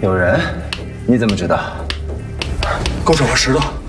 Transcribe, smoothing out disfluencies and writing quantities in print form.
有人？你怎么知道？ 够找个石头。